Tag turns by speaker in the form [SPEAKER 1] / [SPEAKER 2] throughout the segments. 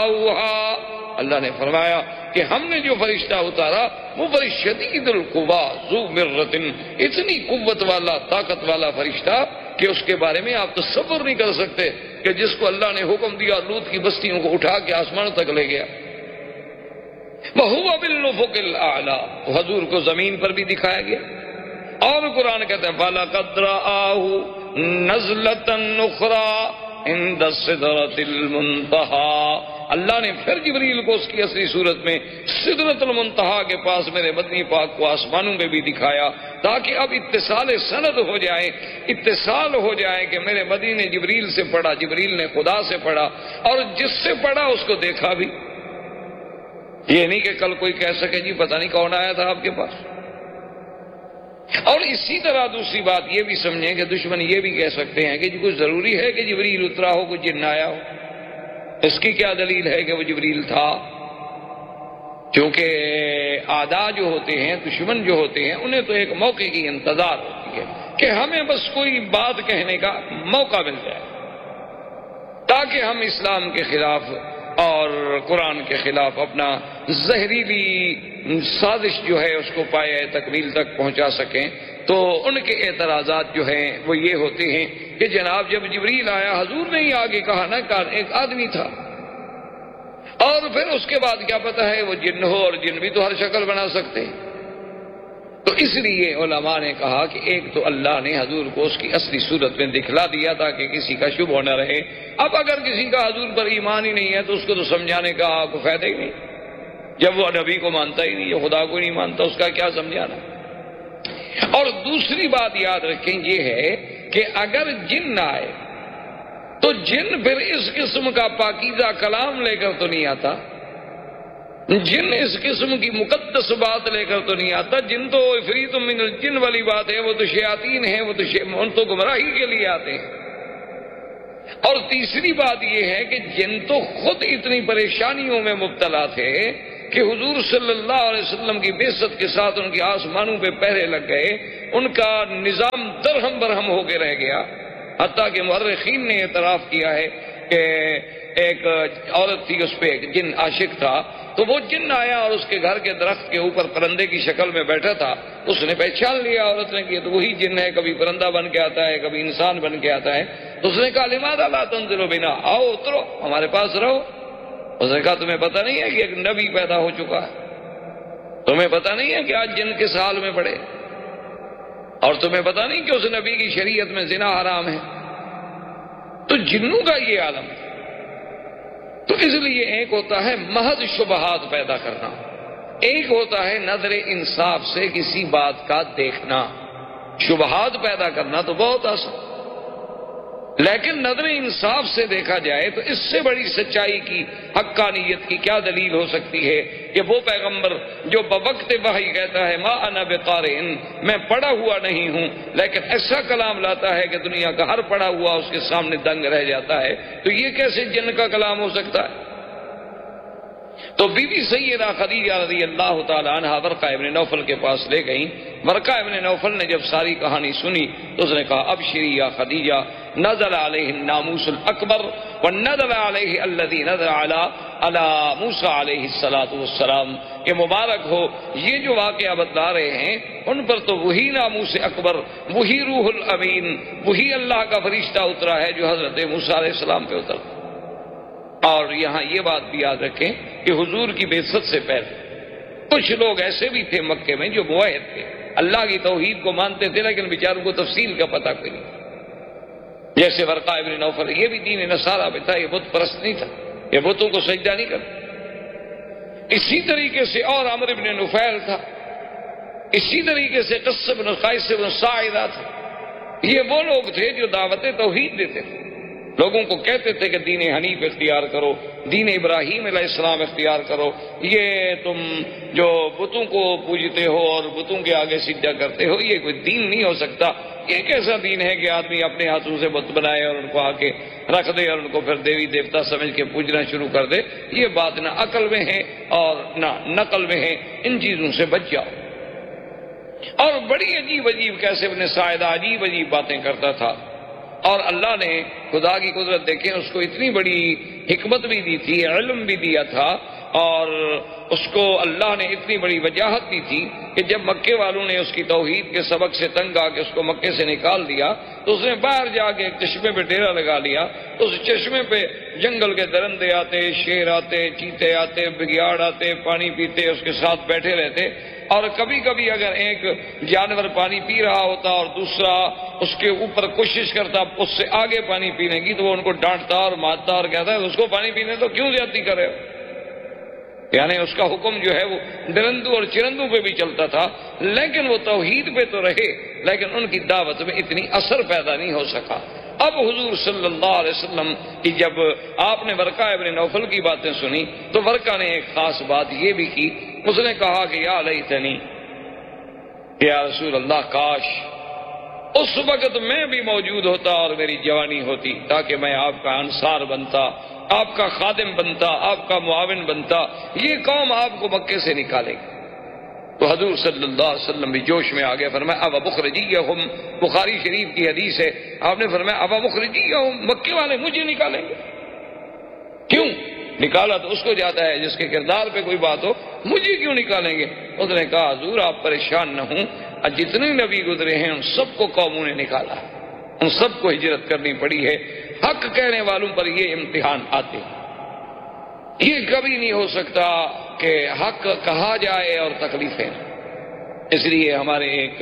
[SPEAKER 1] فقضاؤها، اللہ نے فرمایا کہ ہم نے جو فرشتہ اتارا وہ فرشتہ شدید القوا ذو مرۃ، اتنی قوت والا طاقت والا فرشتہ کہ اس کے بارے میں آپ تصور نہیں کر سکتے کہ جس کو اللہ نے حکم دیا لوط کی بستیوں کو اٹھا کے آسمان تک لے گیا۔ وَهُوَ بِالْأُفُقِ الْأَعْلَىٰ، حضور کو زمین پر بھی دکھایا گیا۔ اور قرآن کہتا ہے وَلَقَدْ رَآهُ نَزْلَةً أُخْرَىٰ عند السدرۃ المنتہیٰ، اللہ نے پھر جبریل کو اس کی اصلی صورت میں سدرۃ المنتہیٰ کے پاس میرے مدنی پاک کو آسمانوں میں بھی دکھایا، تاکہ اب اتصال سند ہو جائے، اتصال ہو جائے کہ میرے مدنی نے جبریل سے پڑھا، جبریل نے خدا سے پڑھا، اور جس سے پڑھا اس کو دیکھا بھی۔ یہ نہیں کہ کل کوئی کہہ سکے جی پتہ نہیں کون آیا تھا آپ کے پاس۔ اور اسی طرح دوسری بات یہ بھی سمجھیں کہ دشمن یہ بھی کہہ سکتے ہیں کہ جی کوئی ضروری ہے کہ جبریل اترا ہو، کوئی جن آیا ہو، اس کی کیا دلیل ہے کہ وہ جبریل تھا؟ کیونکہ اعداء جو ہوتے ہیں، دشمن جو ہوتے ہیں، انہیں تو ایک موقع کی انتظار ہوتی ہے کہ ہمیں بس کوئی بات کہنے کا موقع مل جائے تاکہ ہم اسلام کے خلاف اور قرآن کے خلاف اپنا زہریلی سازش جو ہے اس کو پائے تکمیل تک پہنچا سکیں۔ تو ان کے اعتراضات جو ہیں وہ یہ ہوتے ہیں کہ جناب جب جبریل آیا، حضور نے ہی آگے کہا نا کہ ایک آدمی تھا، اور پھر اس کے بعد کیا پتہ ہے وہ جن ہو، اور جن بھی تو ہر شکل بنا سکتے ہیں۔ تو اس لیے علماء نے کہا کہ ایک تو اللہ نے حضور کو اس کی اصلی صورت میں دکھلا دیا تاکہ کسی کا شبہ نہ رہے۔ اب اگر کسی کا حضور پر ایمان ہی نہیں ہے تو اس کو تو سمجھانے کا کوئی فائدہ ہی نہیں، جب وہ نبی کو مانتا ہی نہیں، خدا کو نہیں مانتا، اس کا کیا سمجھانا۔ اور دوسری بات یاد رکھیں یہ ہے کہ اگر جن نہ آئے تو جن پھر اس قسم کا پاکیزہ کلام لے کر تو نہیں آتا، جن اس قسم کی مقدس بات لے کر تو نہیں آتا، جن تو عفریت من الجن والی بات ہے، وہ تو شیاطین ہیں، وہ تو گمراہی کے لیے آتے ہیں۔ اور تیسری بات یہ ہے کہ جن تو خود اتنی پریشانیوں میں مبتلا تھے کہ حضور صلی اللہ علیہ وسلم کی بعثت کے ساتھ ان کے آسمانوں پہ پہرے لگ گئے، ان کا نظام درہم برہم ہو کے رہ گیا، حتیٰ کہ مورخین نے اعتراف کیا ہے کہ ایک عورت تھی، اس پہ ایک جن عاشق تھا، تو وہ جن آیا اور اس کے گھر کے درخت کے اوپر پرندے کی شکل میں بیٹھا تھا، اس نے پہچان لیا عورت نے کہ تو وہی جن ہے، کبھی پرندہ بن کے آتا ہے، کبھی انسان بن کے آتا ہے۔ تو اس نے کہا لماذا لا تنزلوا بنا، آؤ اترو ہمارے پاس رہو۔ اس نے کہا تمہیں پتہ نہیں ہے کہ ایک نبی پیدا ہو چکا ہے، تمہیں پتہ نہیں ہے کہ آج جن کس حال میں پڑے، اور تمہیں پتہ نہیں کہ اس نبی کی شریعت میں زنا حرام ہے۔ تو جنوں کا یہ عالم ہے۔ تو اس لیے ایک ہوتا ہے محض شبہات پیدا کرنا، ایک ہوتا ہے نظر انصاف سے کسی بات کا دیکھنا۔ شبہات پیدا کرنا تو بہت آسان، لیکن نظر انصاف سے دیکھا جائے تو اس سے بڑی سچائی کی، حقانیت کی کیا دلیل ہو سکتی ہے کہ وہ پیغمبر جو بوقت وحی کہتا ہے ما انا بقارئ، میں پڑھا ہوا نہیں ہوں، لیکن ایسا کلام لاتا ہے کہ دنیا کا ہر پڑھا ہوا اس کے سامنے دنگ رہ جاتا ہے، تو یہ کیسے جن کا کلام ہو سکتا ہے؟ تو بی بی سیدہ خدیجہ رضی اللہ تعالی عنہ ورقہ ابن نوفل کے پاس لے گئیں۔ ورقہ ابن نوفل نے جب ساری کہانی سنی تو اس نے کہا ابشری یا خدیجہ، نزل علیہ الناموس الاکبر ونزل علیہ الذی نزل علی موسیٰ علیہ السلام، کہ مبارک ہو یہ جو واقعہ بتلا رہے ہیں ان پر تو وہی ناموس اکبر، وہی روح الامین، وہی اللہ کا فرشتہ اترا ہے جو حضرت موسیٰ علیہ السلام پہ اترا۔ اور یہاں یہ بات بھی یاد رکھیں کہ حضور کی بعثت سے پہلے کچھ لوگ ایسے بھی تھے مکے میں جو موحد تھے، اللہ کی توحید کو مانتے تھے، لیکن بیچاروں کو تفصیل کا پتہ کوئی نہیں، جیسے ورقہ ابن نوفل۔ یہ بھی دین نصارہ میں تھا، یہ بت پرست نہیں تھا، یہ بتوں کو سجدہ نہیں کرتا۔ اسی طریقے سے اور عمرو بن نفیل تھا، اسی طریقے سے قص بن قیس بن ساعدہ تھا۔ یہ وہ لوگ تھے جو دعوت توحید دیتے تھے، لوگوں کو کہتے تھے کہ دین حنیف اختیار کرو، دین ابراہیم علیہ السلام اختیار کرو، یہ تم جو بتوں کو پوجتے ہو اور بتوں کے آگے سجدہ کرتے ہو یہ کوئی دین نہیں ہو سکتا۔ یہ کیسا دین ہے کہ آدمی اپنے ہاتھوں سے بت بنائے اور ان کو آ کے رکھ دے اور ان کو پھر دیوی دیوتا سمجھ کے پوجنا شروع کر دے؟ یہ بات نہ عقل میں ہے اور نہ نقل میں ہے، ان چیزوں سے بچ جاؤ۔ اور بڑی عجیب عجیب کیسے ابن ساعدہ عجیب عجیب باتیں کرتا تھا۔ اور اللہ نے خدا کی قدرت دیکھیں، اس کو اتنی بڑی حکمت بھی دی تھی، علم بھی دیا تھا، اور اس کو اللہ نے اتنی بڑی وجاہت دی تھی کہ جب مکے والوں نے اس کی توحید کے سبق سے تنگ آ کے اس کو مکے سے نکال دیا تو اس نے باہر جا کے ایک چشمے پہ ڈیرا لگا لیا. اس چشمے پہ جنگل کے درندے آتے، شیر آتے، چیتے آتے، بگیاڑ آتے، پانی پیتے، اس کے ساتھ بیٹھے رہتے. اور کبھی کبھی اگر ایک جانور پانی پی رہا ہوتا اور دوسرا اس کے اوپر کوشش کرتا اس سے آگے پانی پینے کی، تو وہ ان کو ڈانٹتا اور مارتا اور کہتا ہے اس کو پانی پینے تو کیوں زیادتی کر رہے ہو. یعنی اس کا حکم جو ہے وہ درندوں اور چرندوں پہ بھی چلتا تھا، لیکن وہ توحید پہ تو رہے، لیکن ان کی دعوت میں اتنی اثر پیدا نہیں ہو سکا. اب حضور صلی اللہ علیہ وسلم کی جب آپ نے ورقہ ابن نوفل کی باتیں سنی تو ورقہ نے ایک خاص بات یہ بھی کی. اس نے کہا کہ یا لیتنی، یا رسول اللہ کاش اس وقت میں بھی موجود ہوتا اور میری جوانی ہوتی، تاکہ میں آپ کا انصار بنتا، آپ کا خادم بنتا، آپ کا معاون بنتا. یہ قوم آپ کو مکے سے نکالے گی. تو حضور صلی اللہ علیہ وسلم بھی جوش میں آگے فرمایا ابا مخرجیہم، بخاری شریف کی حدیث ہے، آپ نے فرمایا ابا مخرجیہم، مکے والے مجھے نکالیں گے. کیوں نکالا تو اس کو جاتا ہے جس کے کردار پہ کوئی بات ہو، مجھے کیوں نکالیں گے؟ اس نے کہا حضور آپ پریشان نہ ہوں، جتنے نبی گزرے ہیں ان سب کو قوموں نے نکالا، ان سب کو ہجرت کرنی پڑی ہے. حق کہنے والوں پر یہ امتحان آتے، یہ کبھی نہیں ہو سکتا کہ حق کہا جائے اور تکلیفیں. اس لیے ہمارے ایک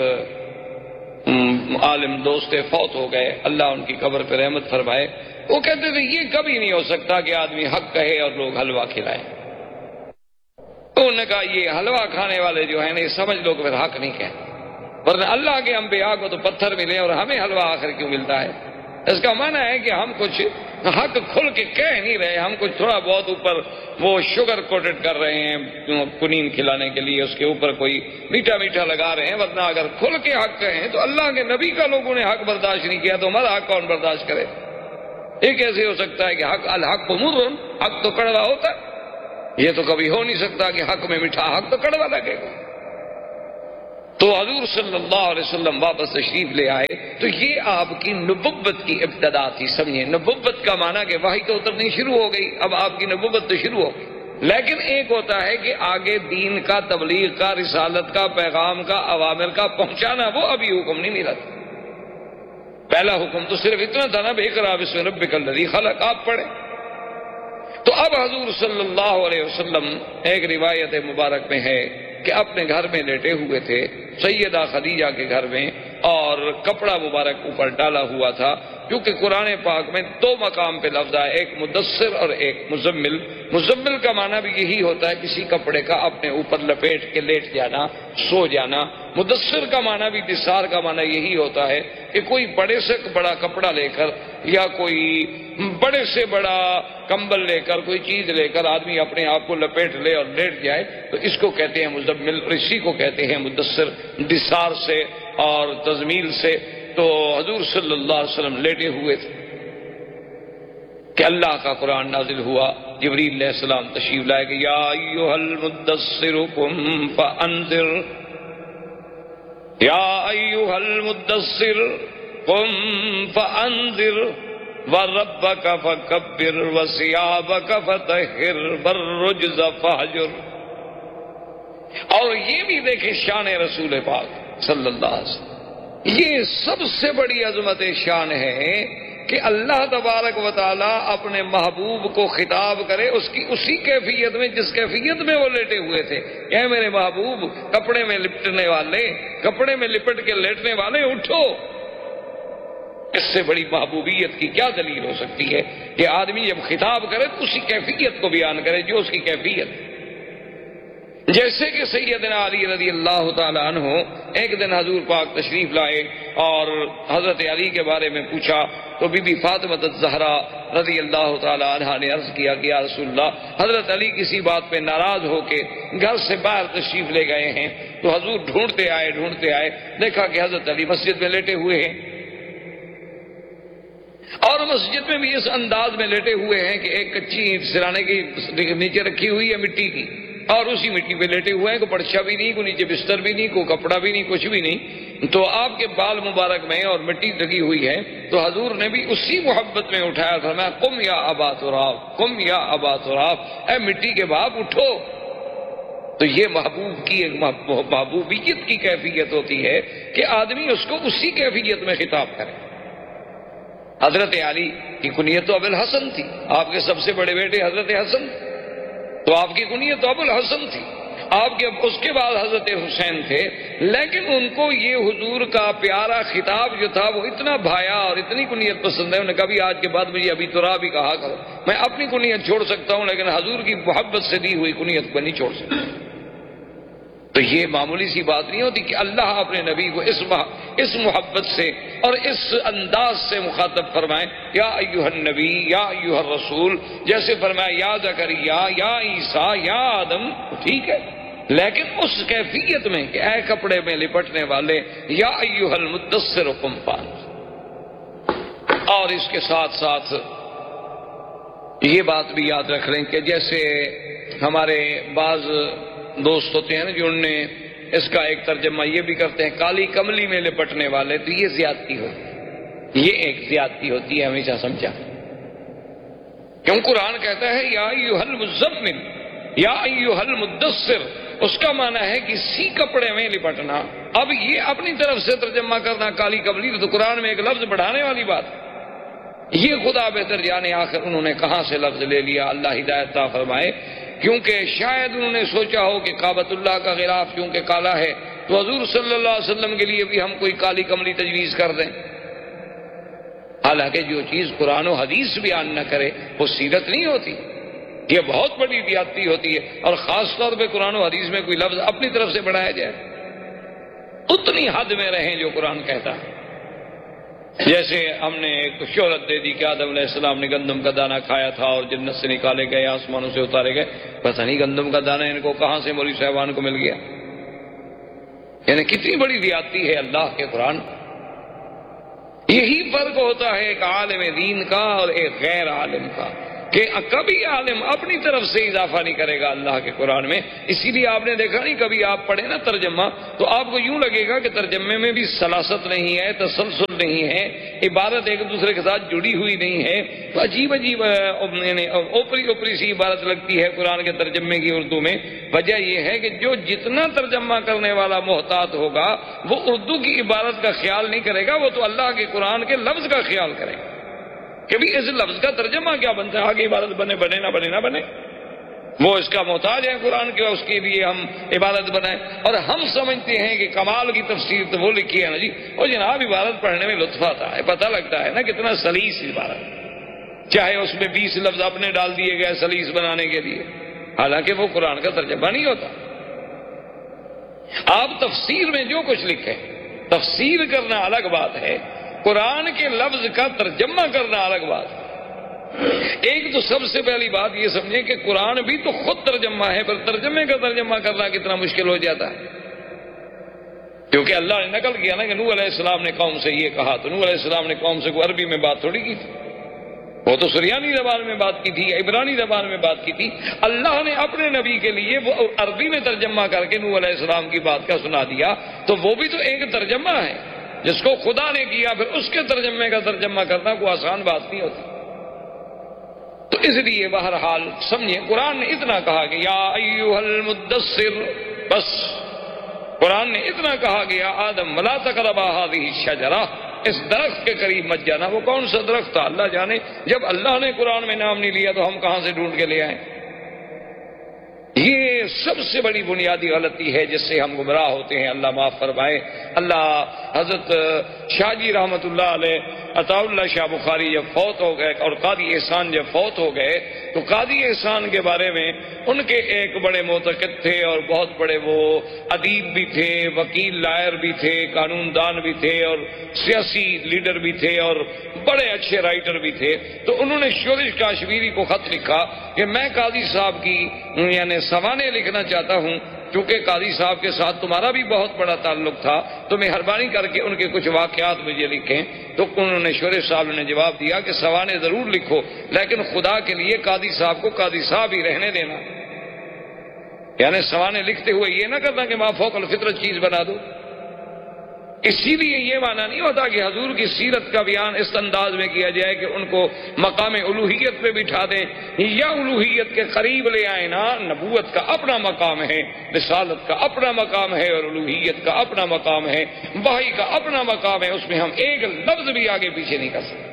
[SPEAKER 1] عالم دوست فوت ہو گئے، اللہ ان کی قبر پہ رحمت فرمائے. وہ کہتے تھے یہ کبھی نہیں ہو سکتا کہ آدمی حق کہے اور لوگ حلوہ کھلائیں. انہوں نے کہا یہ حلوہ کھانے والے جو ہیں یہ سمجھ لو کہ پھر حق نہیں کہتے، ورنہ اللہ کے انبیاء کو تو پتھر ملے اور ہمیں حلوہ آخر کیوں ملتا ہے؟ اس کا معنی ہے کہ ہم کچھ حق کھل کے کہہ نہیں رہے، ہم کچھ تھوڑا بہت اوپر وہ شوگر کوٹڈ کر رہے ہیں کنین کھلانے کے لیے، اس کے اوپر کوئی میٹھا میٹھا لگا رہے ہیں. ورنہ اگر کھل کے حق کہیں تو اللہ کے نبی کا لوگوں نے حق برداشت نہیں کیا تو ہمارا حق کون برداشت کرے؟ یہ کیسے ہو سکتا ہے کہ حق الحق مر، حق تو کڑوا ہوتا ہے؟ یہ تو کبھی ہو نہیں سکتا کہ حق میں میٹھا، حق تو کڑوا لگے گا. تو حضور صلی اللہ علیہ وسلم واپس تشریف لے آئے تو یہ آپ کی نبوت کی ابتدا تھی. سمجھیں نبوت کا معنی کہ وحی تو اترنی شروع ہو گئی، اب آپ کی نبوت تو شروع ہو گئی. لیکن ایک ہوتا ہے کہ آگے دین کا، تبلیغ کا، رسالت کا، پیغام کا، اوامر کا پہنچانا، وہ ابھی حکم نہیں ملا تھا. پہلا حکم تو صرف اتنا تھا نا اقرأ باسم ربک الذی خلق، آپ پڑھیں. تو اب حضور صلی اللہ علیہ وسلم ایک روایت مبارک میں ہے کہ اپنے گھر میں لیٹے ہوئے تھے سیدہ خدیجہ کے گھر میں، اور کپڑا مبارک اوپر ڈالا ہوا تھا، کیونکہ قرآن پاک میں دو مقام پہ لفظ ہے، ایک مدثر اور ایک مزمل. مزمل کا معنی بھی یہی ہوتا ہے کسی کپڑے کا اپنے اوپر لپیٹ کے لیٹ جانا، سو جانا. مدثر کا معنی بھی، دثار کا معنی یہی ہوتا ہے کہ کوئی بڑے سے بڑا کپڑا لے کر یا کوئی بڑے سے بڑا کمبل لے کر، کوئی چیز لے کر آدمی اپنے آپ کو لپیٹ لے اور لیٹ جائے تو اس کو کہتے ہیں مزمل، اور اسی کو کہتے ہیں مدثر، دثار سے اور تزمیل سے. تو حضور صلی اللہ علیہ وسلم لیٹے ہوئے تھے کہ اللہ کا قرآن نازل ہوا. جبریل علیہ السلام تشریف لائے کہ یا ایھا المدثر قم فانذر، یا ایھا المدثر قم فانذر وربک فکبر وثیابک فطہر والرجز فہجر. اور یہ بھی دیکھیں شان رسول پاک صلی اللہ علیہ وسلم، یہ سب سے بڑی عظمت شان ہے کہ اللہ تبارک و تعالیٰ اپنے محبوب کو خطاب کرے اس کی اسی کیفیت میں جس کیفیت میں وہ لیٹے ہوئے تھے. اے میرے محبوب، کپڑے میں لپٹنے والے، کپڑے میں لپٹ کے لیٹنے والے، اٹھو. اس سے بڑی محبوبیت کی کیا دلیل ہو سکتی ہے کہ آدمی جب خطاب کرے تو اسی کیفیت کو بیان کرے جو اس کی کیفیت. جیسے کہ سیدنا علی رضی اللہ تعالیٰ عنہ ایک دن حضور پاک تشریف لائے اور حضرت علی کے بارے میں پوچھا تو بی بی فاطمہ الزہرا رضی اللہ تعالیٰ عنہ نے عرض کیا کہ یا رسول اللہ، حضرت علی کسی بات پہ ناراض ہو کے گھر سے باہر تشریف لے گئے ہیں. تو حضور ڈھونڈتے آئے، دیکھا کہ حضرت علی مسجد میں لیٹے ہوئے ہیں، اور مسجد میں بھی اس انداز میں لیٹے ہوئے ہیں کہ ایک کچی اینٹ سرانے کی نیچے رکھی ہوئی ہے مٹی کی، اور اسی مٹی پہ لیٹے ہوئے ہیں، کوئی پرچھا بھی نہیں، کوئی نیچے بستر بھی نہیں، کوئی کپڑا بھی نہیں، کچھ بھی نہیں، تو آپ کے بال مبارک میں اور مٹی لگی ہوئی ہے، تو حضور نے بھی اسی محبت میں اٹھایا، فرمایا قم یا ابا تراب، قم یا ابا تراب، اے مٹی کے باپ اٹھو۔ تو یہ محبوب کی ایک محبوبیت کی کیفیت ہوتی ہے کہ آدمی اس کو اسی کیفیت میں خطاب کرے۔ حضرت علی کی کنیت تو ابو الحسن تھی، آپ کے سب سے بڑے بیٹے حضرت حسن، تو آپ کی کنیت تو ابو الحسن تھی، آپ کے اس کے بعد حضرت حسین تھے، لیکن ان کو یہ حضور کا پیارا خطاب جو تھا وہ اتنا بھایا اور اتنی کنیت پسند ہے، انہوں نے کبھی آج کے بعد مجھے ابھی تراب بھی کہا کرو، میں اپنی کنیت چھوڑ سکتا ہوں لیکن حضور کی محبت سے دی ہوئی کنیت کو نہیں چھوڑ سکتا۔ تو یہ معمولی سی بات نہیں ہوتی کہ اللہ اپنے نبی کو اس محبت سے اور اس انداز سے مخاطب فرمائے، یا ایھا النبی یا ایھا الرسول، جیسے فرمایا یا زکریا یا عیسیٰ یا آدم، ٹھیک ہے، لیکن اس کیفیت میں کہ اے کپڑے میں لپٹنے والے، یا ایھا المدثر قم فانذر۔ اور اس کے ساتھ ساتھ یہ بات بھی یاد رکھ لیں کہ جیسے ہمارے بعض دوست ہوتے ہیں نا جو ان نے اس کا ایک ترجمہ یہ بھی کرتے ہیں کالی کملی میں لپٹنے والے، تو یہ زیادتی ہوتی ہے، یہ ایک زیادتی ہوتی ہے، ہمیشہ سمجھا، کیوں قرآن کہتا ہے یا ایھا المزمل یا ایھا المدثر، اس کا معنی ہے کسی کپڑے میں لپٹنا۔ اب یہ اپنی طرف سے ترجمہ کرنا کالی کملی، تو قرآن میں ایک لفظ بڑھانے والی بات، یہ خدا بہتر جانے آخر انہوں نے کہاں سے لفظ لے لیا، اللہ ہدایت عطا فرمائے، کیونکہ شاید انہوں نے سوچا ہو کہ کعبۃ اللہ کا غلاف کیونکہ کالا ہے تو حضور صلی اللہ علیہ وسلم کے لیے بھی ہم کوئی کالی کملی تجویز کر دیں، حالانکہ جو چیز قرآن و حدیث بیان نہ کرے وہ سیرت نہیں ہوتی، یہ بہت بڑی زیادتی ہوتی ہے، اور خاص طور پہ قرآن و حدیث میں کوئی لفظ اپنی طرف سے بڑھایا جائے، اتنی حد میں رہیں جو قرآن کہتا ہے۔ جیسے ہم نے ایک شہرت دے دی کہ آدم علیہ السلام نے گندم کا دانہ کھایا تھا اور جنت سے نکالے گئے، آسمانوں سے اتارے گئے، پتہ نہیں گندم کا دانہ ان کو کہاں سے مولوی صاحبان کو مل گیا، یعنی کتنی بڑی زیادتی ہے اللہ کے قرآن۔ یہی فرق ہوتا ہے ایک عالم دین کا اور ایک غیر عالم کا، کہ کبھی عالم اپنی طرف سے اضافہ نہیں کرے گا اللہ کے قرآن میں، اسی لیے آپ نے دیکھا نہیں کبھی آپ پڑھیں نا ترجمہ تو آپ کو یوں لگے گا کہ ترجمے میں بھی سلاست نہیں ہے، تسلسل نہیں ہے، عبارت ایک دوسرے کے ساتھ جڑی ہوئی نہیں ہے، تو عجیب عجیب یعنی اوپری سی عبارت لگتی ہے قرآن کے ترجمے کی اردو میں۔ وجہ یہ ہے کہ جو جتنا ترجمہ کرنے والا محتاط ہوگا وہ اردو کی عبارت کا خیال نہیں کرے گا، وہ تو اللہ کے قرآن کے لفظ کا خیال کرے گا کہ بھی اس لفظ کا ترجمہ کیا بنتا ہے، آگے عبارت بنے نہ بنے، وہ اس کا محتاج ہے قرآن کے، اس کے لیے ہم عبارت بنائیں، اور ہم سمجھتے ہیں کہ کمال کی تفسیر تو وہ لکھی ہے نا جی، اور جناب عبارت پڑھنے میں لطف آتا ہے، پتہ لگتا ہے نا کتنا سلیس عبارت، چاہے اس میں 20 لفظ اپنے ڈال دیے گئے سلیس بنانے کے لیے، حالانکہ وہ قرآن کا ترجمہ نہیں ہوتا۔ آپ تفسیر میں جو کچھ لکھیں، تفسیر کرنا الگ بات ہے، قرآن کے لفظ کا ترجمہ کرنا الگ بات ہے۔ ایک تو سب سے پہلی بات یہ سمجھیں کہ قرآن بھی تو خود ترجمہ ہے، پر ترجمے کا ترجمہ کرنا کتنا مشکل ہو جاتا ہے، کیونکہ اللہ نے نقل کیا نا کہ نوح علیہ السلام نے قوم سے یہ کہا، تو نوح علیہ السلام نے قوم سے کوئی عربی میں بات تھوڑی کی تھی، وہ تو سریانی زبان میں بات کی تھی، عبرانی زبان میں بات کی تھی، اللہ نے اپنے نبی کے لیے وہ عربی میں ترجمہ کر کے نوح علیہ السلام کی بات کا سنا دیا، تو وہ بھی تو ایک ترجمہ ہے جس کو خدا نے کیا، پھر اس کے ترجمے کا ترجمہ کرنا کوئی آسان بات نہیں ہوتی۔ تو اس لیے بہرحال سمجھیں قرآن نے اتنا کہا کہ یا ایھا المدثر، بس قرآن نے اتنا کہا کہ یا آدم ولا تقربا هذه الشجرہ، اس درخت کے قریب مت جانا۔ وہ کون سا درخت تھا اللہ جانے، جب اللہ نے قرآن میں نام نہیں لیا تو ہم کہاں سے ڈھونڈ کے لے آئیں؟ یہ سب سے بڑی بنیادی غلطی ہے جس سے ہم گمراہ ہوتے ہیں، اللہ معاف فرمائے۔ اللہ حضرت شاہ جی رحمۃ اللہ علیہ عطا اللہ شاہ بخاری جب فوت ہو گئے اور قاضی احسان جب فوت ہو گئے تو قاضی احسان کے بارے میں ان کے ایک بڑے معتقد تھے اور بہت بڑے وہ ادیب بھی تھے، وکیل لائر بھی تھے، قانون دان بھی تھے اور سیاسی لیڈر بھی تھے اور بڑے اچھے رائٹر بھی تھے۔ تو انہوں نے شورش کاشمیری کو خط لکھا کہ میں قاضی صاحب کی یعنی سوانے لکھنا چاہتا ہوں، چونکہ قاضی صاحب کے ساتھ تمہارا بھی بہت بڑا تعلق تھا تو مہربانی کر کے ان کے کچھ واقعات مجھے لکھیں۔ تو انہوں نے شورش صاحب نے جواب دیا کہ سوانے ضرور لکھو، لیکن خدا کے لیے قاضی صاحب کو قاضی صاحب ہی رہنے دینا۔ یعنی سوانے لکھتے ہوئے یہ نہ کرنا کہ ما فوق الفطرت چیز بنا دو. اسی لیے یہ معنی نہیں ہوتا کہ حضور کی سیرت کا بیان اس انداز میں کیا جائے کہ ان کو مقام الوہیت پہ بٹھا دیں یا الوہیت کے قریب لے آئیں. نا، نبوت کا اپنا مقام ہے، رسالت کا اپنا مقام ہے، اور الوہیت کا اپنا مقام ہے، وحی کا اپنا مقام ہے. اس میں ہم ایک لفظ بھی آگے پیچھے نہیں کر سکتے.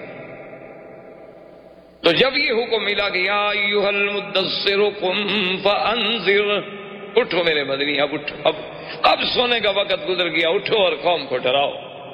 [SPEAKER 1] تو جب یہ حکم ملا کہ یا ایھا المدثر قم فانذر، اٹھو میرے مدنی، اب اٹھو، اب سونے کا وقت گزر گیا، اٹھو اور قوم کو ڈراؤ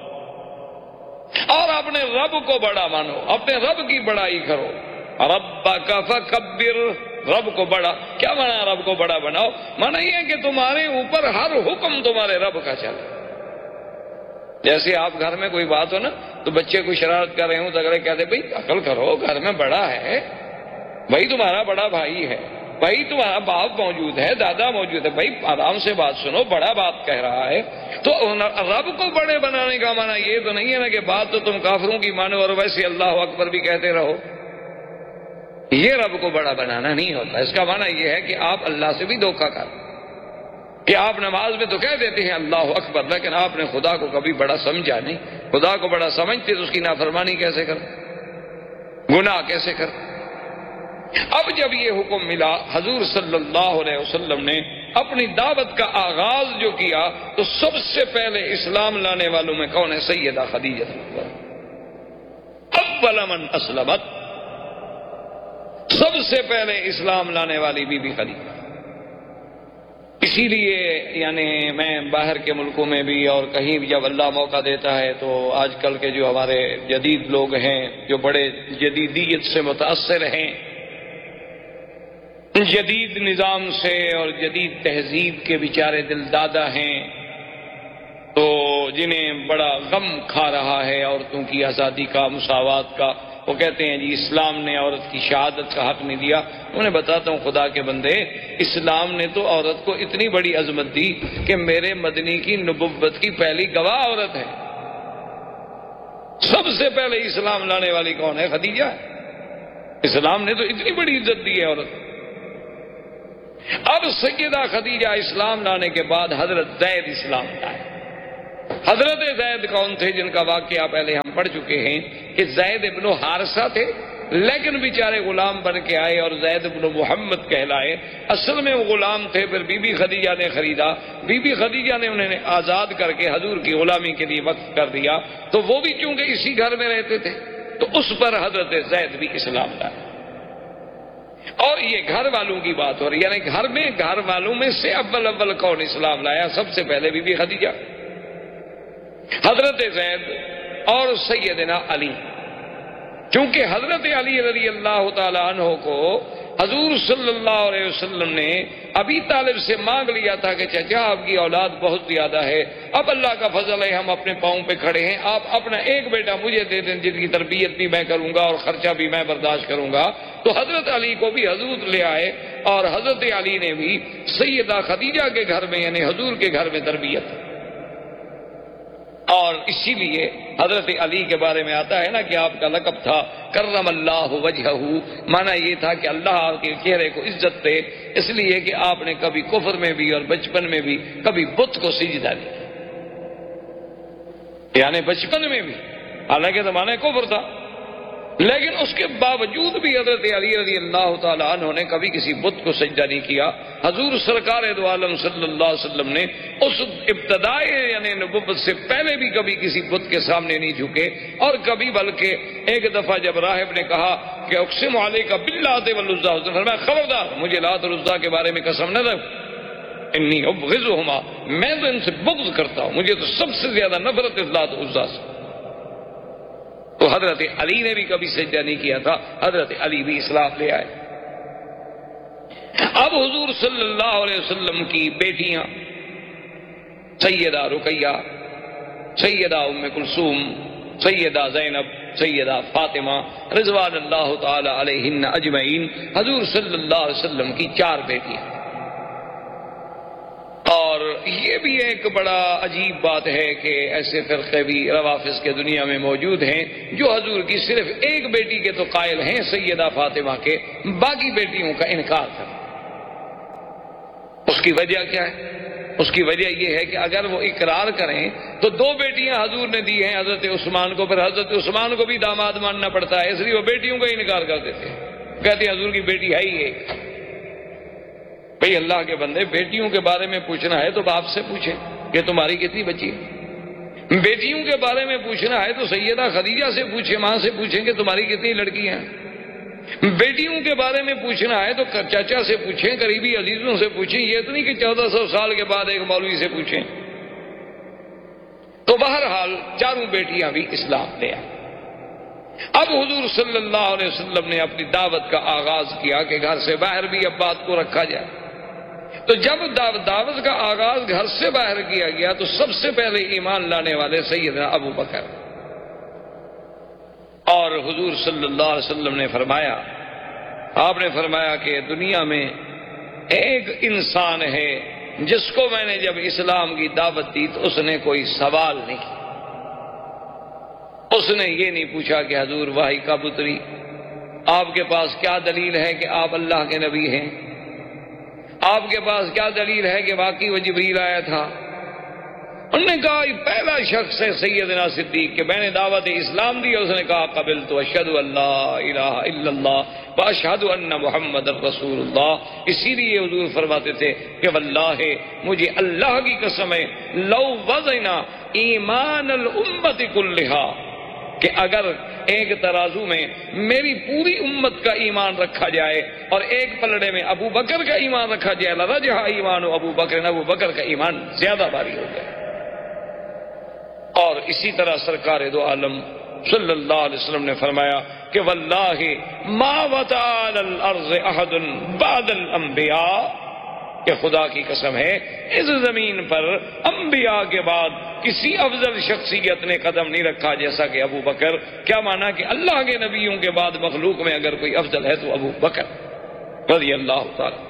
[SPEAKER 1] اور اپنے رب کو بڑا مانو، اپنے رب کی بڑائی کرو. ربک فکبر، رب کو بڑا. کیا مانا رب کو بڑا بناؤ؟ مانا یہ ہے کہ تمہارے اوپر ہر حکم تمہارے رب کا چلے. جیسے آپ گھر میں کوئی بات ہو نا تو بچے کوئی شرارت کر رہے ہوں تو اگر کہتے بھائی عقل کرو، گھر میں بڑا ہے، بھائی تمہارا بڑا بھائی ہے، بھائی تمہارا باپ موجود ہے، دادا موجود ہے، بھائی آرام سے بات سنو، بڑا بات کہہ رہا ہے. تو رب کو بڑے بنانے کا معنی یہ تو نہیں ہے نا کہ بات تو تم کافروں کی مانو اور ویسے اللہ اکبر بھی کہتے رہو. یہ رب کو بڑا بنانا نہیں ہوتا. اس کا معنی یہ ہے کہ آپ اللہ سے بھی دھوکہ کر، کہ آپ نماز میں تو کہہ دیتے ہیں اللہ اکبر، لیکن آپ نے خدا کو کبھی بڑا سمجھا نہیں. خدا کو بڑا سمجھتے تو اس کی نافرمانی کیسے کر، گناہ کیسے کر. اب جب یہ حکم ملا، حضور صلی اللہ علیہ وسلم نے اپنی دعوت کا آغاز جو کیا تو سب سے پہلے اسلام لانے والوں میں کون ہے؟ سیدہ خدیجہ. اول من اسلمت، سب سے پہلے اسلام لانے والی بی بی خدیجہ. اسی لیے یعنی میں باہر کے ملکوں میں بھی اور کہیں بھی جب اللہ موقع دیتا ہے تو آج کل کے جو ہمارے جدید لوگ ہیں جو بڑے جدیدیت سے متاثر ہیں، جدید نظام سے اور جدید تہذیب کے بیچارے دل دادا ہیں، تو جنہیں بڑا غم کھا رہا ہے عورتوں کی آزادی کا، مساوات کا، وہ کہتے ہیں جی اسلام نے عورت کی شہادت کا حق نہیں دیا. انہیں بتاتا ہوں خدا کے بندے، اسلام نے تو عورت کو اتنی بڑی عظمت دی کہ میرے مدنی کی نبوت کی پہلی گواہ عورت ہے. سب سے پہلے اسلام لانے والی کون ہے؟ خدیجہ. اسلام نے تو اتنی بڑی عزت دی ہے عورت. اب سیدہ خدیجہ اسلام لانے کے بعد حضرت زید اسلام لائے. حضرت زید کون تھے؟ جن کا واقعہ پہلے ہم پڑھ چکے ہیں کہ زید ابن حارثہ تھے، لیکن بیچارے غلام بن کے آئے اور زید ابن محمد کہلائے. اصل میں وہ غلام تھے، پھر بی بی خدیجہ نے خریدا، بی بی خدیجہ نے انہیں آزاد کر کے حضور کی غلامی کے لیے وقف کر دیا. تو وہ بھی چونکہ اسی گھر میں رہتے تھے تو اس پر حضرت زید بھی اسلام لائے. اور یہ گھر والوں کی بات ہو رہی ہے، یعنی گھر میں گھر والوں میں سے اول کون اسلام لایا؟ سب سے پہلے بی بی خدیجہ، حضرت زید اور سیدنا علی. چونکہ حضرت علی رضی اللہ تعالی عنہ کو حضور صلی اللہ علیہ وسلم نے ابی طالب سے مانگ لیا تھا کہ چچا آپ کی اولاد بہت زیادہ ہے، اب اللہ کا فضل ہے ہم اپنے پاؤں پہ کھڑے ہیں، آپ اپنا ایک بیٹا مجھے دے دیں جن کی تربیت بھی میں کروں گا اور خرچہ بھی میں برداشت کروں گا. تو حضرت علی کو بھی حضور لے آئے اور حضرت علی نے بھی سیدہ خدیجہ کے گھر میں یعنی حضور کے گھر میں تربیت. اور اسی لیے حضرت علی کے بارے میں آتا ہے نا کہ آپ کا لقب تھا کرم اللہ وجہہ، مانا یہ تھا کہ اللہ آپ کے چہرے کو عزت دے، اس لیے کہ آپ نے کبھی کفر میں بھی اور بچپن میں بھی کبھی بت کو سجدہ نہیں کیا، یعنی بچپن میں بھی، حالانکہ زمانہ کفر تھا، لیکن اس کے باوجود بھی حضرت علی رضی اللہ تعالی عنہ نے کبھی کسی بت کو سجدہ نہیں کیا. حضور سرکار دو عالم صلی اللہ علیہ وسلم نے اس ابتدائی یعنی نبوت سے پہلے بھی کبھی کسی بت کے سامنے نہیں جھکے، اور کبھی بلکہ ایک دفعہ جب راہب نے کہا کہ اقسم علیک باللات والعزیٰ، اس نے فرمایا خبردار مجھے لات اور عزیٰ کے بارے میں قسم نہ دو، انی ابغضہما، میں تو ان سے بغض کرتا ہوں، مجھے تو سب سے زیادہ نفرت ہے لات اور عزیٰ سے. تو حضرت علی نے بھی کبھی سجدہ نہیں کیا تھا، حضرت علی بھی اسلام لے آئے. اب حضور صلی اللہ علیہ وسلم کی بیٹیاں سیدہ رقیہ، سیدہ ام کلثوم، سیدہ زینب، سیدہ فاطمہ رضوان اللہ تعالی علیہن اجمعین، حضور صلی اللہ علیہ وسلم کی 4 بیٹیاں. اور یہ بھی ایک بڑا عجیب بات ہے کہ ایسے فرقے بھی روافض کے دنیا میں موجود ہیں جو حضور کی صرف ایک بیٹی کے تو قائل ہیں سیدہ فاطمہ کے، باقی بیٹیوں کا انکار کریں. اس کی وجہ کیا ہے؟ اس کی وجہ یہ ہے کہ اگر وہ اقرار کریں تو 2 بیٹیاں حضور نے دی ہیں حضرت عثمان کو، پھر حضرت عثمان کو بھی داماد ماننا پڑتا ہے، اس لیے وہ بیٹیوں کا انکار کر دیتے ہیں، کہتے ہیں حضور کی بیٹی ہے ہی ایک۔ بھئی اللہ کے بندے، بیٹیوں کے بارے میں پوچھنا ہے تو باپ سے پوچھیں کہ تمہاری کتنی بچی ہے، بیٹیوں کے بارے میں پوچھنا ہے تو سیدہ خدیجہ سے پوچھیں، ماں سے پوچھیں کہ تمہاری کتنی لڑکیاں ہیں، بیٹیوں کے بارے میں پوچھنا ہے تو چاچا سے پوچھیں، قریبی عزیزوں سے پوچھیں، یہ تو نہیں کہ 1400 سال کے بعد ایک مولوی سے پوچھیں۔ تو بہرحال 4 بیٹیاں بھی اسلام لے آئیں۔ اب حضور صلی اللہ علیہ وسلم نے اپنی دعوت کا آغاز کیا کہ گھر سے باہر بھی اب بات کو رکھا جائے۔ تو جب دعوت کا آغاز گھر سے باہر کیا گیا تو سب سے پہلے ایمان لانے والے سیدنا ابو بکر، اور حضور صلی اللہ علیہ وسلم نے فرمایا، آپ نے فرمایا کہ دنیا میں ایک انسان ہے جس کو میں نے جب اسلام کی دعوت دی تو اس نے کوئی سوال نہیں کیا، اس نے یہ نہیں پوچھا کہ حضور وحی کب اتری، آپ کے پاس کیا دلیل ہے کہ آپ اللہ کے نبی ہیں، آپ کے پاس کیا دلیل ہے کہ واقعی وہ جبریل آیا تھا۔ انہوں نے کہا یہ پہلا شخص ہے سیدنا صدیق کہ میں نے دعوت اسلام دی، اس نے کہا قبلت اشہد ان لا الہ الا اللہ واشہد ان محمد رسول اللہ۔ اسی لیے حضور فرماتے تھے کہ واللہ مجھے اللہ کی قسم ہے لو وزنا ایمان الامت کلھا، کہ اگر ایک ترازو میں میری پوری امت کا ایمان رکھا جائے اور ایک پلڑے میں ابو بکر کا ایمان رکھا جائے لرجح ایمان ابو بکر، ابو بکر کا ایمان زیادہ بھاری ہو گیا۔ اور اسی طرح سرکار دو عالم صلی اللہ علیہ وسلم نے فرمایا کہ واللہ ما وطأ علی الارض احد بعد الانبیاء، کہ خدا کی قسم ہے اس زمین پر انبیاء کے بعد کسی افضل شخصیت نے قدم نہیں رکھا جیسا کہ ابو بکر۔ کیا مانا کہ اللہ کے نبیوں کے بعد مخلوق میں اگر کوئی افضل ہے تو ابو بکر رضی اللہ تعالی۔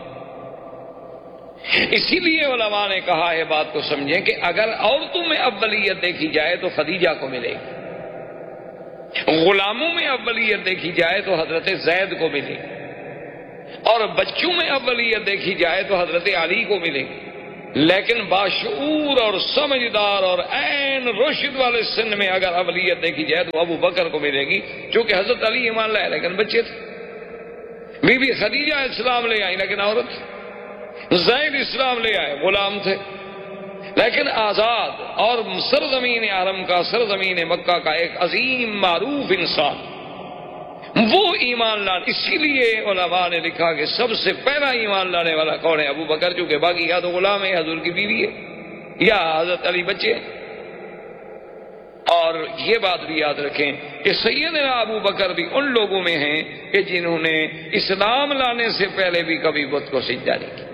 [SPEAKER 1] اسی لیے علماء نے کہا ہے، بات کو سمجھیں، کہ اگر عورتوں میں اولیت دیکھی جائے تو خدیجہ کو ملے گی، غلاموں میں اولیت دیکھی جائے تو حضرت زید کو ملے گی، اور بچوں میں اولیت دیکھی جائے تو حضرت علی کو ملے گی۔ لیکن باشعور اور سمجھدار اور عین رشد والے سن میں اگر اولیت دیکھی جائے تو ابو بکر کو ملے گی، چونکہ حضرت علی ایمان لائے لیکن بچے تھے، بی بی خدیجہ اسلام لے آئی لیکن عورت تھی، زید اسلام لے آئے غلام تھے لیکن آزاد، اور سرزمین حرم کا، سرزمین مکہ کا ایک عظیم معروف انسان، وہ ایمان لانے۔ اسی لیے علماء نے لکھا کہ سب سے پہلا ایمان لانے والا کون ہے؟ ابو بکر، چونکہ باقی یا تو غلام ہے، حضور کی بیوی ہے، یا حضرت علی بچے۔ اور یہ بات بھی یاد رکھیں کہ سیدنا ابو بکر بھی ان لوگوں میں ہیں کہ جنہوں نے اسلام لانے سے پہلے بھی کبھی بت کو سجدہ نہیں کیا،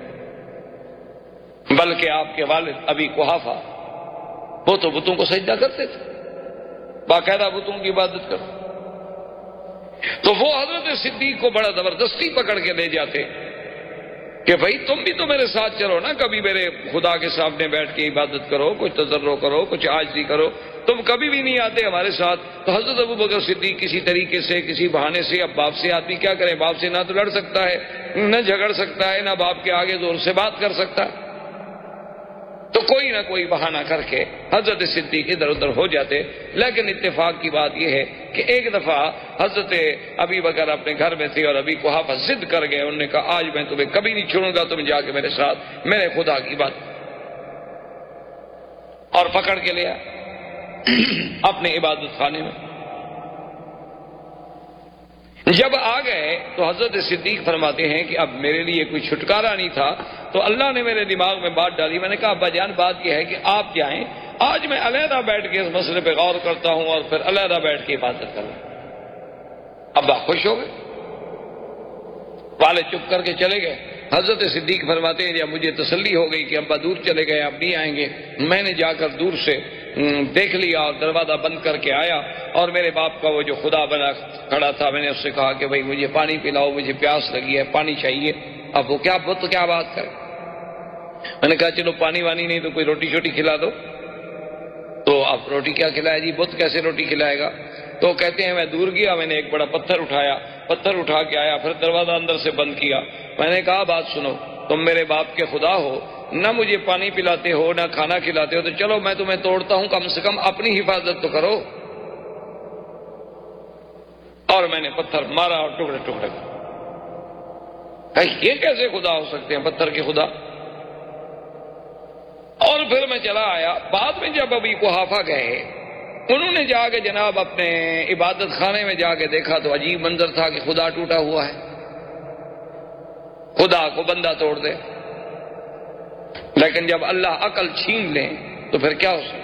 [SPEAKER 1] بلکہ آپ کے والد ابی قحافہ وہ تو بتوں کو سجدہ کرتے تھے، باقاعدہ بتوں کی عبادت کرتے۔ تو وہ حضرت صدیق کو بڑا زبردستی پکڑ کے لے جاتے کہ بھائی تم بھی تو میرے ساتھ چلو نا، کبھی میرے خدا کے سامنے بیٹھ کے عبادت کرو، کچھ تضرع کرو، کچھ عاجزی کرو، تم کبھی بھی نہیں آتے ہمارے ساتھ۔ تو حضرت ابو بکر صدیق کسی طریقے سے، کسی بہانے سے، اب باپ سے آدمی کیا کرے، باپ سے نہ تو لڑ سکتا ہے، نہ جھگڑ سکتا ہے، نہ باپ کے آگے زور سے بات کر سکتا ہے، تو کوئی نہ کوئی بہانہ کر کے حضرت صدیق ادھر ادھر ہو جاتے۔ لیکن اتفاق کی بات یہ ہے کہ ایک دفعہ حضرت ابی بکر اپنے گھر میں تھے اور ابی قحافہ ضد کر گئے، انہوں نے کہا آج میں تمہیں کبھی نہیں چھوڑوں گا، تم جا کے میرے ساتھ میرے خدا کی بات، اور پکڑ کے لیا اپنے عبادت خانے میں۔ جب آ گئے تو حضرت صدیق فرماتے ہیں کہ اب میرے لیے کوئی چھٹکارا نہیں تھا، تو اللہ نے میرے دماغ میں بات ڈالی، میں نے کہا ابا جان بات یہ ہے کہ آپ جائیں، آج میں علیحدہ بیٹھ کے اس مسئلے پہ غور کرتا ہوں اور پھر علیحدہ بیٹھ کے عبادت کروں۔ ابا خوش ہو گئے، والد چپ کر کے چلے گئے۔ حضرت صدیق فرماتے ہیں جب مجھے تسلی ہو گئی کہ ابا دور چلے گئے، اب نہیں آئیں گے، میں نے جا کر دور سے دیکھ لیا اور دروازہ بند کر کے آیا، اور میرے باپ کا وہ جو خدا بنا کھڑا تھا، میں نے اس سے کہا کہ بھائی مجھے پانی پلاؤ، مجھے پیاس لگی ہے، پانی چاہیے۔ اب وہ کیا بت کیا بات کرے، میں نے کہا چلو پانی وانی نہیں تو کوئی روٹی شوٹی کھلا دو۔ تو اب روٹی کیا کھلائے جی، بت کیسے روٹی کھلائے گا؟ تو کہتے ہیں میں دور گیا، میں نے ایک بڑا پتھر اٹھایا، پتھر اٹھا کے آیا، پھر دروازہ اندر سے بند کیا۔ میں نے کہا بات سنو، تم میرے باپ کے خدا ہو، نہ مجھے پانی پلاتے ہو نہ کھانا کھلاتے ہو، تو چلو میں تمہیں توڑتا ہوں، کم سے کم اپنی حفاظت تو کرو۔ اور میں نے پتھر مارا اور ٹکڑے ٹکڑے۔ یہ کیسے خدا ہو سکتے ہیں پتھر کے خدا؟ اور پھر میں چلا آیا۔ بعد میں جب ابی قحافہ گئے، انہوں نے جا کے جناب اپنے عبادت خانے میں جا کے دیکھا تو عجیب منظر تھا کہ خدا ٹوٹا ہوا ہے۔ خدا کو بندہ توڑ دے، لیکن جب اللہ عقل چھین لیں تو پھر کیا ہو سکتا؟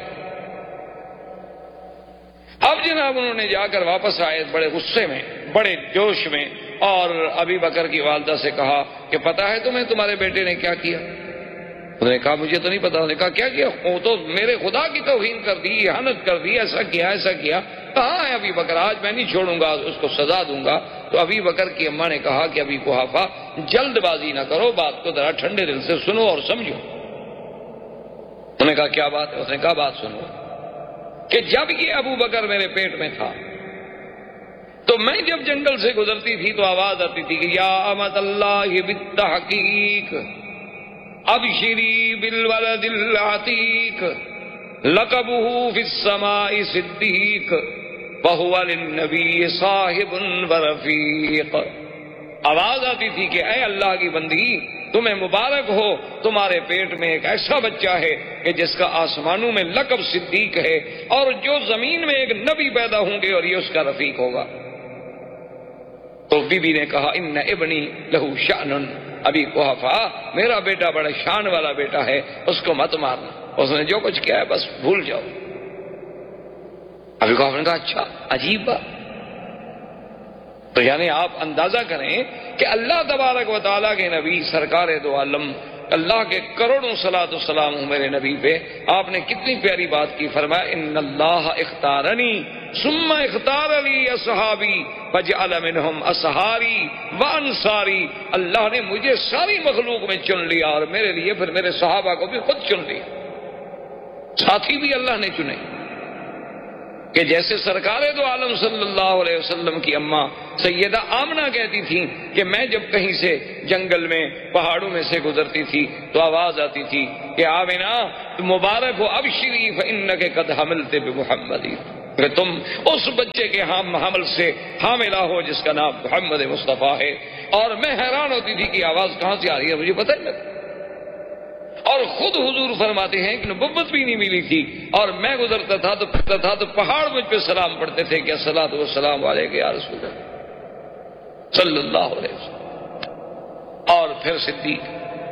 [SPEAKER 1] اب جناب انہوں نے جا کر واپس آئے بڑے غصے میں، بڑے جوش میں، اور ابی بکر کی والدہ سے کہا کہ پتہ ہے تمہیں تمہارے بیٹے نے کیا کیا؟ انہوں نے کہا مجھے تو نہیں پتا۔ انہوں نے کہا کیا کیا؟ وہ تو میرے خدا کی توہین کر دی، اہانت کر دی، ایسا کیا ایسا کیا۔ کہاں ہے ابی بکر؟ آج میں نہیں چھوڑوں گا، اس کو سزا دوں گا۔ تو ابی بکر کی اماں نے کہا کہ ابی قحافہ جلد بازی نہ کرو، بات کو ذرا ٹھنڈے دل سے سنو اور سمجھو۔ انہوں نے کہا کیا بات ہے؟ اس نے کہا بات سنو کہ جب یہ ابو بکر میرے پیٹ میں تھا تو میں جب جنگل سے گزرتی تھی تو آواز آتی تھی کہ یا امت اللہ بالتحقیق ابشری بالولد العتیق لقبہ فی السماء صدیق وہو للنبی صاحب ورفیق۔ آواز آتی تھی کہ اے اللہ کی بندی، تمہیں مبارک ہو، تمہارے پیٹ میں ایک ایسا بچہ ہے کہ جس کا آسمانوں میں لقب صدیق ہے، اور جو زمین میں ایک نبی پیدا ہوں گے اور یہ اس کا رفیق ہوگا۔ تو بی بی نے کہا ان ابنی لہو شأن، ابی قحافہ میرا بیٹا بڑا شان والا بیٹا ہے، اس کو مت مارنا، اس نے جو کچھ کیا ہے بس بھول جاؤ۔ ابی قحافہ نے کہا اچھا، عجیب بات۔ تو یعنی آپ اندازہ کریں کہ اللہ تبارک و تعالیٰ کے نبی سرکار دو عالم، اللہ کے کروڑوں صلاۃ والسلام میرے نبی پہ، آپ نے کتنی پیاری بات کی، فرمایا ان اللہ اختارنی ثم اختار لی اصحابی فجعل منہم اصحاری وانصاری۔ اللہ نے مجھے ساری مخلوق میں چن لیا اور میرے لیے پھر میرے صحابہ کو بھی خود چن لیا، ساتھی بھی اللہ نے چنے۔ کہ جیسے سرکار دو عالم صلی اللہ علیہ وسلم کی اماں سیدہ آمنہ کہتی تھیں کہ میں جب کہیں سے جنگل میں پہاڑوں میں سے گزرتی تھی تو آواز آتی تھی کہ آمنہ مبارک ہو ابشری فإنک قد حملت بمحمد، کہ تم اس بچے کے حمل سے حاملہ ہو جس کا نام محمد مصطفیٰ ہے۔ اور میں حیران ہوتی تھی کہ آواز کہاں سے آ رہی ہے، مجھے پتہ نہیں لگتا۔ اور خود حضور فرماتے ہیں کہ نبوت بھی نہیں ملی تھی، اور میں گزرتا تھا تو پہاڑ مجھ پہ سلام پڑھتے تھے کہ الصلاۃ والسلام علیک یا رسول اللہ صلی اللہ علیہ وسلم۔ اور پھر صدیق،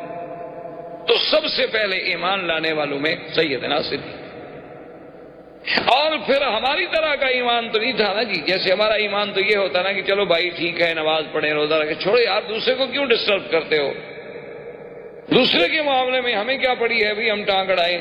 [SPEAKER 1] تو سب سے پہلے ایمان لانے والوں میں سیدنا صدیق۔ اور پھر ہماری طرح کا ایمان تو نہیں تھا نا جی، جیسے ہمارا ایمان تو یہ ہوتا نا کہ چلو بھائی ٹھیک ہے نماز پڑھیں روزہ رکھیں، چھوڑو یار دوسرے کو کیوں ڈسٹرب کرتے ہو، دوسرے کے معاملے میں ہمیں کیا پڑی ہے بھی ہم ٹانگ اڑائیں۔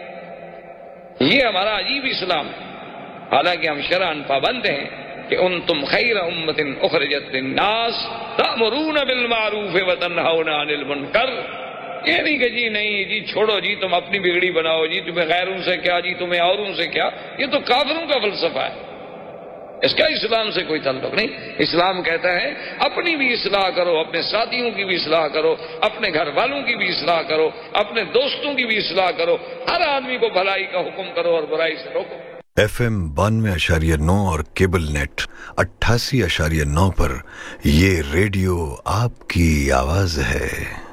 [SPEAKER 1] یہ ہمارا عجیب اسلام ہے، حالانکہ ہم شرعاً پابند ہیں کہ انتم خیر امت اخرجت للناس تأمرون بالمعروف وتنہون عن المنکر۔ یہ نہیں کہ جی نہیں جی چھوڑو جی تم اپنی بگڑی بناؤ جی، تمہیں غیروں سے کیا جی، تمہیں اوروں سے کیا، یہ تو کافروں کا فلسفہ ہے، اس کا اسلام سے کوئی تعلق نہیں۔ اسلام کہتا ہے اپنی بھی اصلاح کرو، اپنے ساتھیوں کی بھی اصلاح کرو، اپنے گھر والوں کی بھی اصلاح کرو، اپنے دوستوں کی بھی اصلاح کرو، ہر آدمی کو بھلائی کا حکم کرو اور برائی سے روکو۔
[SPEAKER 2] FM 92.9 اور کیبل نیٹ 88.9 پر یہ ریڈیو آپ کی آواز ہے۔